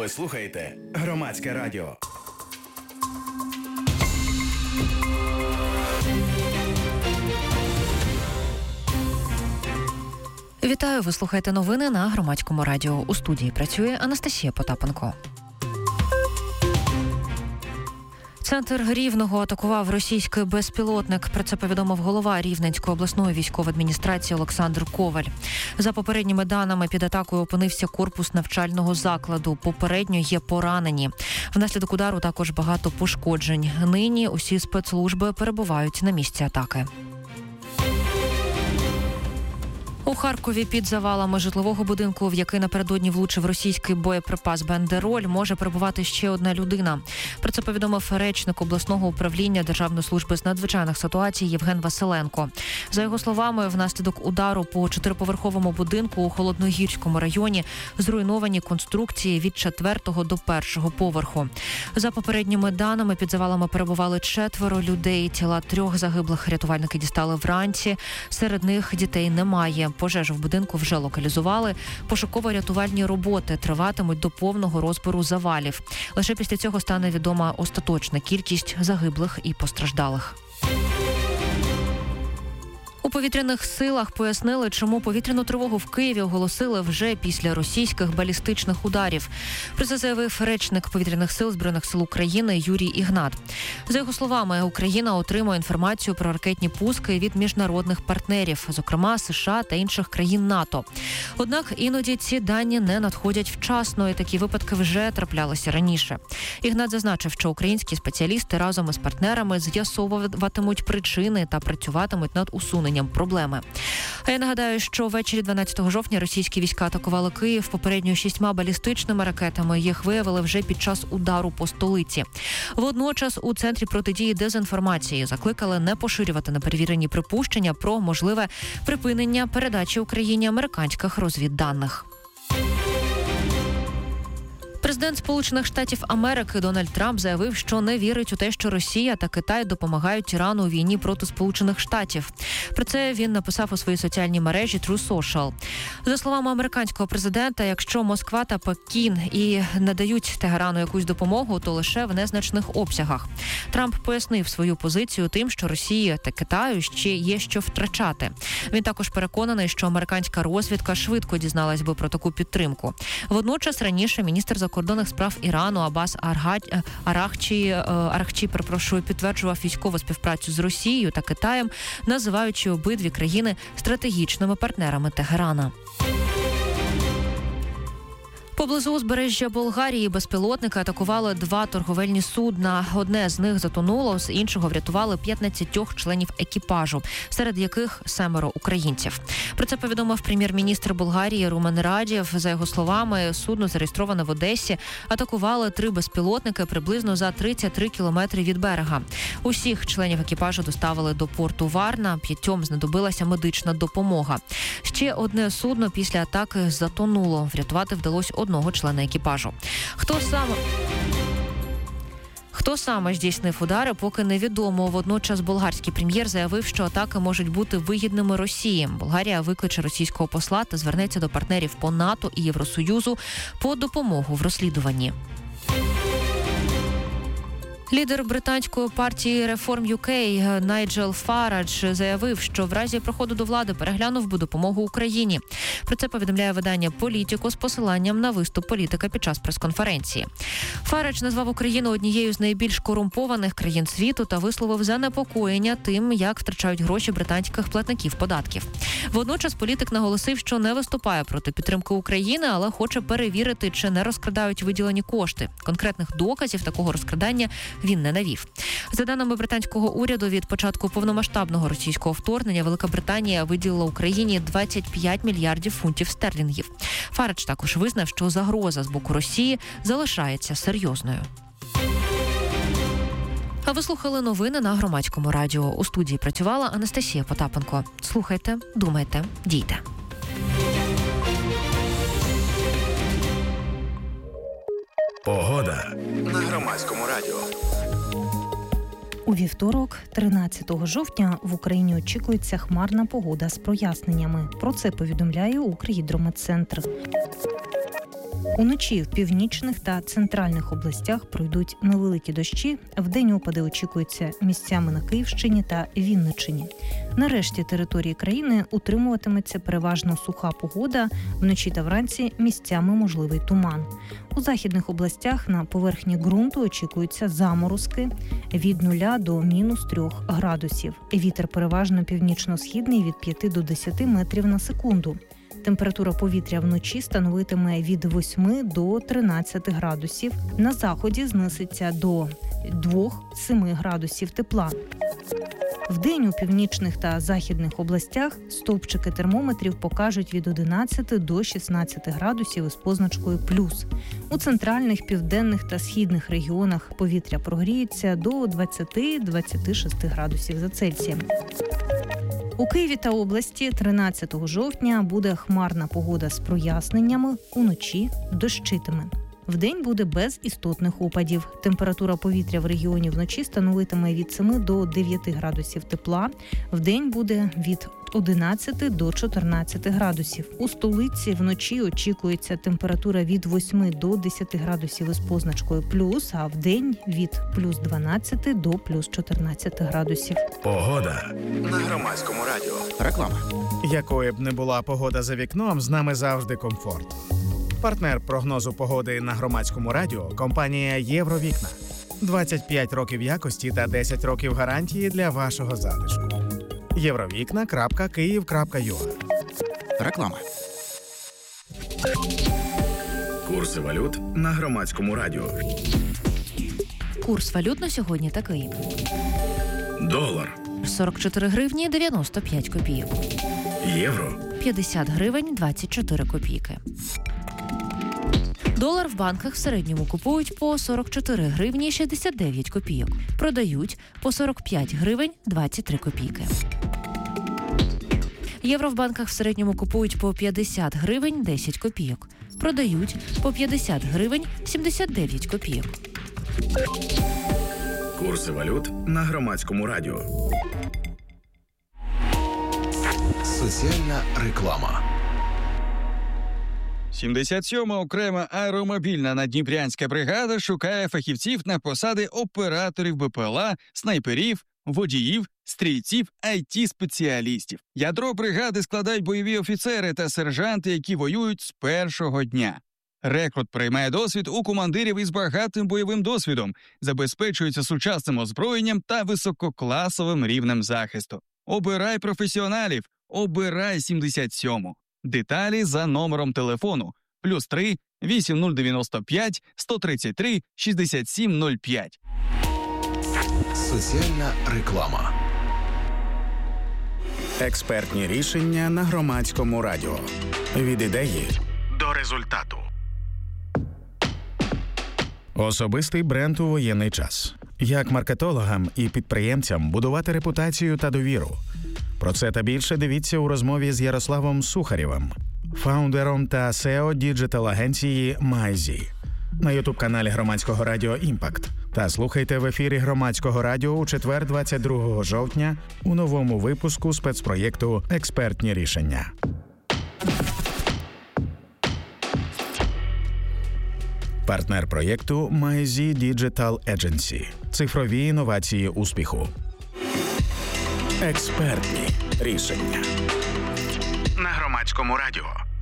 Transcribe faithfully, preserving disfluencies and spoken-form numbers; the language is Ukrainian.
Ви слухаєте Громадське радіо. Вітаю, ви слухаєте новини на Громадському радіо. У студії працює Анастасія Потапенко. Центр Рівного атакував російський безпілотник. Про це повідомив голова Рівненської обласної військової адміністрації Олександр Коваль. За попередніми даними, під атакою опинився корпус навчального закладу. Попередньо є поранені. Внаслідок удару також багато пошкоджень. Нині усі спецслужби перебувають на місці атаки. У Харкові під завалами житлового будинку, в який напередодні влучив російський боєприпас «Бандероль», може перебувати ще одна людина. Про це повідомив речник обласного управління Державної служби з надзвичайних ситуацій Євген Василенко. За його словами, внаслідок удару по чотириповерховому будинку у Холодногірському районі зруйновані конструкції від четвертого до першого поверху. За попередніми даними, під завалами перебували четверо людей. Тіла трьох загиблих рятувальники дістали вранці. Серед них дітей немає. Пожежу в будинку вже локалізували. Пошуково-рятувальні роботи триватимуть до повного розбору завалів. Лише після цього стане відома остаточна кількість загиблих і постраждалих. У повітряних силах пояснили, чому повітряну тривогу в Києві оголосили вже після російських балістичних ударів. Про це заявив речник повітряних сил Збройних сил України Юрій Ігнат. За його словами, Україна отримує інформацію про ракетні пуски від міжнародних партнерів, зокрема США та інших країн НАТО. Однак іноді ці дані не надходять вчасно, і такі випадки вже траплялися раніше. Ігнат зазначив, що українські спеціалісти разом із партнерами з'ясовуватимуть причини та працюватимуть над усуненням проблеми. А я нагадаю, що ввечері дванадцятого жовтня російські війська атакували Київ попередньо шістьма балістичними ракетами. Їх виявили вже під час удару по столиці. Водночас у Центрі протидії дезінформації закликали не поширювати неперевірені припущення про можливе припинення передачі Україні американських розвідданих. Президент Сполучених Штатів Америки Дональд Трамп заявив, що не вірить у те, що Росія та Китай допомагають Ірану у війні проти Сполучених Штатів. Про це він написав у своїй соціальній мережі True Social. За словами американського президента, якщо Москва та Пекін і надають Тегерану якусь допомогу, то лише в незначних обсягах. Трамп пояснив свою позицію тим, що Росії та Китаю ще є що втрачати. Він також переконаний, що американська розвідка швидко дізналась би про таку підтримку. Водночас раніше міністр закордонних справ Ірану Аббас Арахчі, Арахчі, перепрошую, підтверджував військову співпрацю з Росією та Китаєм, називаючи обидві країни стратегічними партнерами Тегерана. Поблизу узбережжя Болгарії безпілотники атакували два торговельні судна. Одне з них затонуло, з іншого врятували п'ятнадцять членів екіпажу, серед яких семеро українців. Про це повідомив прем'єр-міністр Болгарії Румен Радєв. За його словами, судно, зареєстроване в Одесі, атакували три безпілотники приблизно за тридцять три кілометри від берега. Усіх членів екіпажу доставили до порту Варна, п'ятьом знадобилася медична допомога. Ще одне судно після атаки затонуло. Врятувати вдалося одного члена екіпажу. Хто саме... Хто саме здійснив удари, поки невідомо. Водночас болгарський прем'єр заявив, що атаки можуть бути вигідними Росії. Болгарія викличе російського посла та звернеться до партнерів по НАТО і Євросоюзу по допомогу в розслідуванні. Лідер британської партії Reform ю кей Найджел Фарадж заявив, що в разі приходу до влади переглянув би допомогу Україні. Про це повідомляє видання «Політіко» з посиланням на виступ політика під час прес-конференції. Фарадж назвав Україну однією з найбільш корумпованих країн світу та висловив занепокоєння тим, як втрачають гроші британських платників податків. Водночас політик наголосив, що не виступає проти підтримки України, але хоче перевірити, чи не розкрадають виділені кошти. Конкретних доказів такого розкрадання він не навів. За даними британського уряду, від початку повномасштабного російського вторгнення Велика Британія виділила Україні двадцять п'ять мільярдів фунтів стерлінгів. Фарадж також визнав, що загроза з боку Росії залишається серйозною. А ви слухали новини на Громадському радіо. У студії працювала Анастасія Потапенко. Слухайте, думайте, дійте. Погода на Громадському радіо. У вівторок, тринадцятого жовтня, в Україні очікується хмарна погода з проясненнями. Про це повідомляє Укргідрометцентр. Уночі в північних та центральних областях пройдуть невеликі дощі. Вдень опади очікуються місцями на Київщині та Вінниччині. На решті території країни утримуватиметься переважно суха погода. Вночі та вранці місцями можливий туман. У західних областях на поверхні ґрунту очікуються заморозки від нуля до мінус трьох градусів. Вітер переважно північно-східний від п'яти до десяти метрів на секунду. Температура повітря вночі становитиме від восьми до тринадцяти градусів. На заході знизиться до двох-семи градусів тепла. Вдень у північних та західних областях стовпчики термометрів покажуть від одинадцяти до шістнадцяти градусів із позначкою плюс. У центральних, південних та східних регіонах повітря прогріється до двадцяти-двадцяти шести градусів за Цельсієм. У Києві та області тринадцятого жовтня буде хмарна погода з проясненнями, уночі дощитиме. Вдень буде без істотних опадів. Температура повітря в регіоні вночі становитиме від семи до дев'яти градусів тепла. Вдень буде від одинадцяти до чотирнадцяти градусів. У столиці вночі очікується температура від восьми до десяти градусів із позначкою плюс, а вдень від плюс дванадцяти до плюс чотирнадцяти градусів. Погода на Громадському радіо. Реклама. Якою б не була погода за вікном, з нами завжди комфорт. Партнер прогнозу погоди на Громадському радіо – компанія «Євровікна». двадцять п'ять років якості та десять років гарантії для вашого затишку. євровікна крапка київ крапка ю а. Реклама. Курси валют на Громадському радіо. Курс валют на сьогодні такий. Долар. сорок чотири гривні дев'яносто п'ять копійок. Євро. п'ятдесят гривень двадцять чотири копійки. Долар в банках в середньому купують по сорок чотири гривні шістдесят дев'ять копійок. Продають по сорок п'ять гривень двадцять три копійки. Євро в банках в середньому купують по п'ятдесят гривень десять копійок. Продають по п'ятдесят гривень сімдесят дев'ять копійок. Курси валют на Громадському радіо. Соціальна реклама. сімдесят сьома окрема аеромобільна наддніпрянська бригада шукає фахівців на посади операторів Б П Л А, снайперів, водіїв, стрільців, ай ті-спеціалістів. Ядро бригади складають бойові офіцери та сержанти, які воюють з першого дня. Рекрут приймає досвід у командирів із багатим бойовим досвідом, забезпечується сучасним озброєнням та висококласовим рівнем захисту. Обирай професіоналів, обирай сімдесят сьому. Деталі за номером телефону плюс три вісім нуль дев'яносто п'ять сто тридцять три шістдесят сім нуль п'ять. Соціальна реклама. Експертні рішення на Громадському радіо. Від ідеї до результату. Особистий бренд у воєнний час. Як маркетологам і підприємцям будувати репутацію та довіру. Про це та більше дивіться у розмові з Ярославом Сухарєвим, фаундером та сео діджитал-агенції Майзі, на ютуб-каналі Громадського радіо «Імпакт». Та слухайте в ефірі Громадського радіо у четвер, двадцять другого жовтня, у новому випуску спецпроєкту «Експертні рішення». Партнер проєкту Майзі Digital Agency. Цифрові інновації успіху. Експертні рішення на Громадському радіо.